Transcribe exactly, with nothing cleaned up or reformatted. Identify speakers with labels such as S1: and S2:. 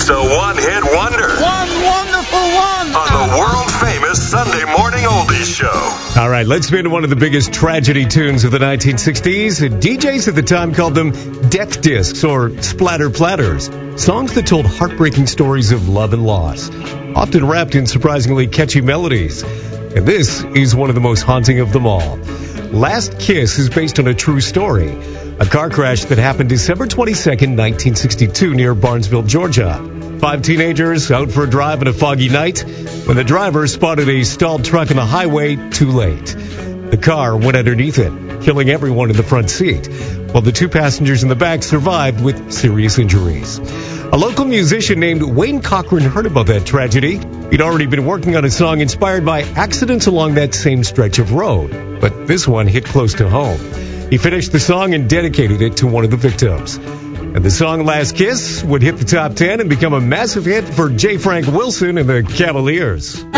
S1: It's a one-hit wonder.
S2: One wonderful one.
S1: On the world-famous Sunday Morning Oldies Show.
S3: All right, let's spin one of the biggest tragedy tunes of the nineteen sixties. D Js at the time called them death discs or splatter platters. Songs that told heartbreaking stories of love and loss, often wrapped in surprisingly catchy melodies. And this is one of the most haunting of them all. Last Kiss is based on a true story. A car crash that happened December twenty-second, nineteen sixty-two near Barnesville, Georgia. Five teenagers out for a drive on a foggy night when the driver spotted a stalled truck on the highway too late. The car went underneath it, killing everyone in the front seat, while the two passengers in the back survived with serious injuries. A local musician named Wayne Cochran heard about that tragedy. He'd already been working on a song inspired by accidents along that same stretch of road, but this one hit close to home. He finished the song and dedicated it to one of the victims. And the song Last Kiss would hit the top ten and become a massive hit for J. Frank Wilson and the Cavaliers.